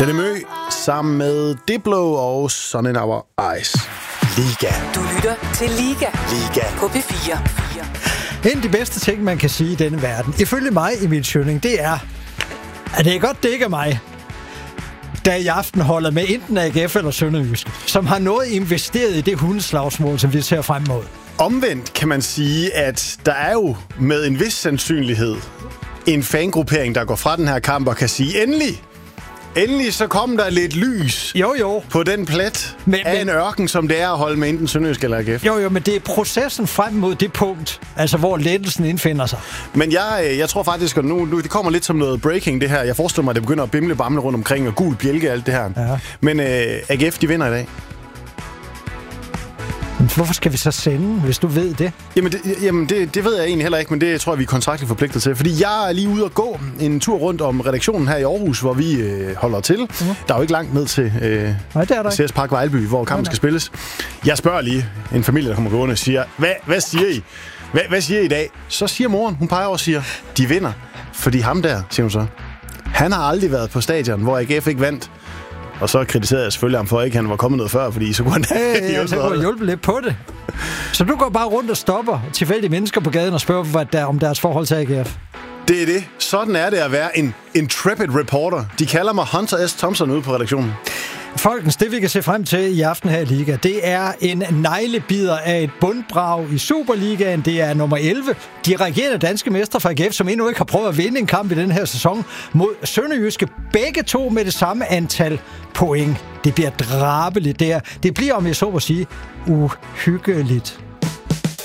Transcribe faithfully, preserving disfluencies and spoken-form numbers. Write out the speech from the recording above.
Den er Mø sammen med Diplo og Sun in Our Eyes. Liga. Du lytter til Liga. Liga. På P fire. En af de bedste ting, man kan sige i denne verden, ifølge mig, Emil Schønning, det er, at det er godt, det ikke er mig, der i aften holder med enten A G F eller Sønderjyske, som har noget investeret i det hundeslagsmål, som vi ser frem mod. Omvendt kan man sige, at der er jo med en vis sandsynlighed en fangruppering, der går fra den her kamp og kan sige, endelig, endelig så kom der lidt lys jo, jo. på den plet men, af men, en ørken, som det er at holde med enten Sønderjyske eller A G F. Jo, jo, men det er processen frem mod det punkt, altså hvor lettelsen indfinder sig. Men jeg, jeg tror faktisk, at nu, nu det kommer lidt som noget breaking, det her. Jeg forestiller mig, at det begynder at bimle bamle rundt omkring og gul bjælke og alt det her. Ja. Men øh, A G F, de vinder i dag. Hvorfor skal vi så sende, hvis du ved det? Jamen, det, jamen det, det ved jeg egentlig heller ikke, men det tror jeg, vi er kontraktligt forpligtet til. Fordi jeg er lige ude at gå en tur rundt om redaktionen her i Aarhus, hvor vi øh, holder til. Mm-hmm. Der er jo ikke langt ned til øh, Nej, det er der C S Park Vejlby, hvor kampen skal spilles. Jeg spørger lige en familie, der kommer gående og siger, hvad, hvad siger I? Hvad, hvad siger I i dag? Så siger moren, hun peger over og siger, de vinder. Fordi ham der, siger hun så, han har aldrig været på stadion, hvor A G F ikke vandt. Og så kritiserede jeg selvfølgelig ham for, at ikke han var kommet noget før, fordi så kunne han hey, ja, så kunne jeg hjælpe lidt på det. Så du går bare rundt og stopper tilfældige mennesker på gaden og spørger hvad der, om deres forhold til A G F? Det er det. Sådan er det at være en intrepid reporter. De kalder mig Hunter S. Thompson ude på redaktionen. Folkens, det vi kan se frem til i aften her i Liga, det er en neglebider af et bundbrag i Superligaen. Det er nummer elleve. De regerende danske mestre fra A G F, som endnu ikke har prøvet at vinde en kamp i den her sæson, mod Sønderjyske. Begge to med det samme antal point. Det bliver drabeligt der. Det bliver, om jeg så må sige, uhyggeligt.